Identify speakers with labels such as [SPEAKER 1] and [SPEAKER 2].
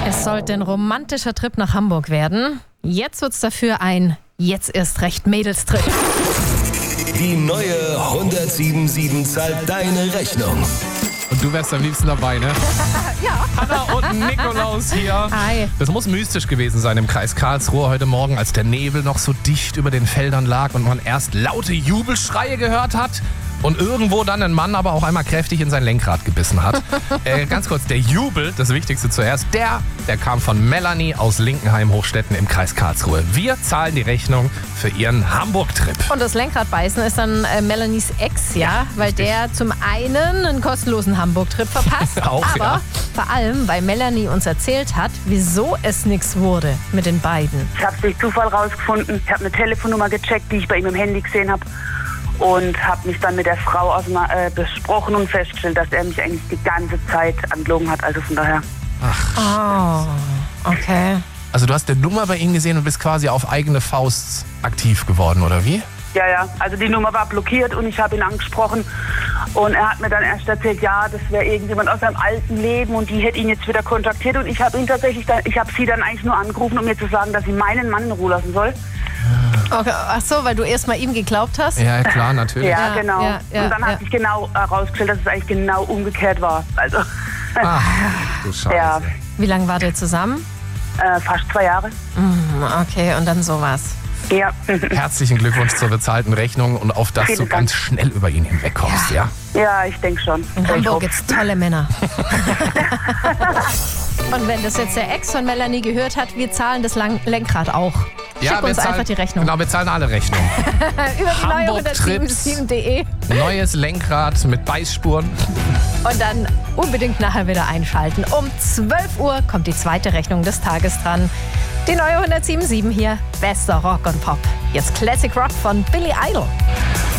[SPEAKER 1] Es sollte ein romantischer Trip nach Hamburg werden. Jetzt wird's dafür ein jetzt erst recht Mädelstrip.
[SPEAKER 2] Die neue 107.7 zahlt deine Rechnung.
[SPEAKER 3] Und du wärst am liebsten dabei, ne?
[SPEAKER 1] Ja.
[SPEAKER 3] Hanna und Nikolaus hier.
[SPEAKER 1] Hi.
[SPEAKER 3] Das muss mystisch gewesen sein im Kreis Karlsruhe heute Morgen, als der Nebel noch so dicht über den Feldern lag und man erst laute Jubelschreie gehört hat. Und irgendwo dann ein Mann aber auch einmal kräftig in sein Lenkrad gebissen hat. Ganz kurz, der Jubel, das Wichtigste zuerst, der kam von Melanie aus Linkenheim-Hochstetten im Kreis Karlsruhe. Wir zahlen die Rechnung für ihren Hamburg-Trip.
[SPEAKER 1] Und das Lenkradbeißen ist dann Melanies Ex, ja? Weil
[SPEAKER 3] richtig.
[SPEAKER 1] der zum einen einen kostenlosen Hamburg-Trip verpasst,
[SPEAKER 3] Auch,
[SPEAKER 1] aber
[SPEAKER 3] ja.
[SPEAKER 1] vor allem, weil Melanie uns erzählt hat, wieso es nichts wurde mit den beiden.
[SPEAKER 4] Ich habe es durch Zufall rausgefunden. Ich habe eine Telefonnummer gecheckt, die ich bei ihm im Handy gesehen habe. Und habe mich dann mit der Frau besprochen und festgestellt, dass er mich eigentlich die ganze Zeit angelogen hat. Also von daher.
[SPEAKER 1] Oh, okay.
[SPEAKER 3] Also du hast eine Nummer bei ihm gesehen und bist quasi auf eigene Faust aktiv geworden, oder wie?
[SPEAKER 4] Ja. Also die Nummer war blockiert und ich habe ihn angesprochen. Und er hat mir dann erst erzählt, ja, das wäre irgendjemand aus seinem alten Leben und die hätte ihn jetzt wieder kontaktiert. Und ich habe ihn tatsächlich, ich habe sie dann eigentlich nur angerufen, um mir zu sagen, dass sie meinen Mann in Ruhe lassen soll.
[SPEAKER 1] Okay. Ach so, weil du erst mal ihm geglaubt hast?
[SPEAKER 3] Ja, klar, natürlich.
[SPEAKER 4] Ja, genau.
[SPEAKER 1] Ja,
[SPEAKER 4] und dann hat sich genau herausgestellt, dass es eigentlich genau umgekehrt war. Also
[SPEAKER 3] Ach, du Scheiße.
[SPEAKER 4] Ja.
[SPEAKER 1] Wie lange wart ihr zusammen?
[SPEAKER 4] fast 2 Jahre.
[SPEAKER 1] Okay, und dann sowas.
[SPEAKER 4] Ja.
[SPEAKER 3] Herzlichen Glückwunsch zur bezahlten Rechnung und auf dass
[SPEAKER 4] Vielen
[SPEAKER 3] du ganz schnell über ihn hinwegkommst, ja?
[SPEAKER 4] Ja, ich denke schon.
[SPEAKER 1] In
[SPEAKER 4] Ich
[SPEAKER 1] Hamburg
[SPEAKER 4] hoffe.
[SPEAKER 1] gibt's tolle Männer. Und wenn das jetzt der Ex von Melanie gehört hat, wir zahlen das Lenkrad auch. Schick uns einfach die Rechnung.
[SPEAKER 3] Genau, wir zahlen alle Rechnungen.
[SPEAKER 1] Über die neue
[SPEAKER 3] Hamburg-Trips.
[SPEAKER 1] 107.de.
[SPEAKER 3] Neues Lenkrad mit Beißspuren.
[SPEAKER 1] Und dann unbedingt nachher wieder einschalten. Um 12 Uhr kommt die zweite Rechnung des Tages dran. Die neue 107.7 hier. Bester Rock und Pop. Jetzt Classic Rock von Billy Idol.